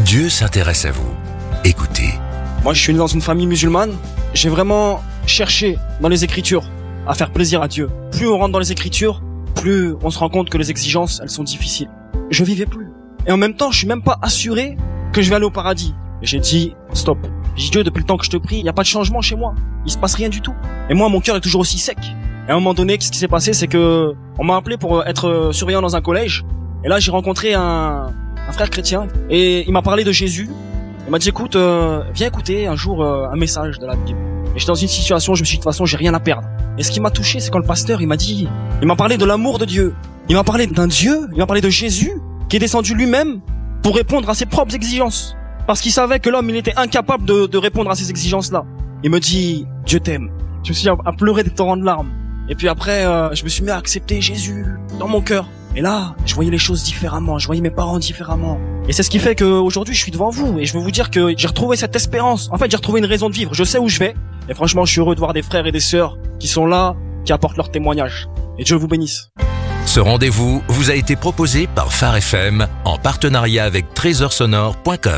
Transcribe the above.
Dieu s'intéresse à vous. Écoutez. Moi, je suis né dans une famille musulmane. J'ai vraiment cherché dans les Écritures à faire plaisir à Dieu. Plus on rentre dans les Écritures, plus on se rend compte que les exigences, elles sont difficiles. Je vivais plus. Et en même temps, je suis même pas assuré que je vais aller au paradis. Et j'ai dit, stop. J'ai dit, Dieu, depuis le temps que je te prie, il n'y a pas de changement chez moi. Il se passe rien du tout. Et moi, mon cœur est toujours aussi sec. Et à un moment donné, ce qui s'est passé, c'est que on m'a appelé pour être surveillant dans un collège. Et là, j'ai rencontré un frère chrétien. Et il m'a parlé de Jésus. Il m'a dit, écoute, viens écouter un jour un message de la Bible. Et j'étais dans une situation où je me suis dit, de toute façon, j'ai rien à perdre. Et ce qui m'a touché, c'est quand le pasteur, il m'a parlé de l'amour de Dieu. Il m'a parlé d'un Dieu, il m'a parlé de Jésus, qui est descendu lui-même pour répondre à ses propres exigences. Parce qu'il savait que l'homme, il était incapable de répondre à ces exigences-là. Il me dit, Dieu t'aime. Je me suis mis à pleurer des torrents de larmes. Et puis après, je me suis mis à accepter Jésus dans mon cœur. Et là, je voyais les choses différemment, je voyais mes parents différemment. Et c'est ce qui fait qu'aujourd'hui, je suis devant vous. Et je veux vous dire que j'ai retrouvé cette espérance. En fait, j'ai retrouvé une raison de vivre. Je sais où je vais. Et franchement, je suis heureux de voir des frères et des sœurs qui sont là, qui apportent leur témoignage. Et Dieu vous bénisse. Ce rendez-vous vous a été proposé par Phare FM en partenariat avec trésorsonore.com.